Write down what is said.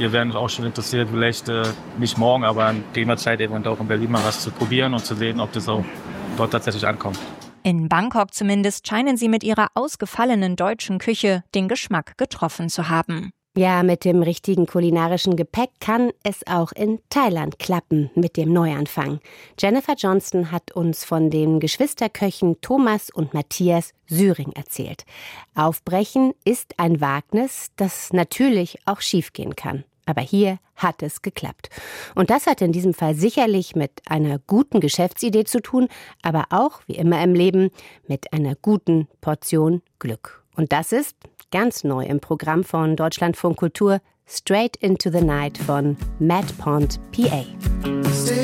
wir wären auch schon interessiert, vielleicht nicht morgen, aber in der Zeit eventuell auch in Berlin mal was zu probieren und zu sehen, ob das auch dort tatsächlich ankommt. In Bangkok zumindest scheinen sie mit ihrer ausgefallenen deutschen Küche den Geschmack getroffen zu haben. Ja, mit dem richtigen kulinarischen Gepäck kann es auch in Thailand klappen mit dem Neuanfang. Jennifer Johnston hat uns von den Geschwisterköchen Thomas und Matthias Syring erzählt. Aufbrechen ist ein Wagnis, das natürlich auch schiefgehen kann. Aber hier hat es geklappt. Und das hat in diesem Fall sicherlich mit einer guten Geschäftsidee zu tun, aber auch, wie immer im Leben, mit einer guten Portion Glück. Und das ist ganz neu im Programm von Deutschlandfunk Kultur, Straight into the Night von Matt Pond, PA.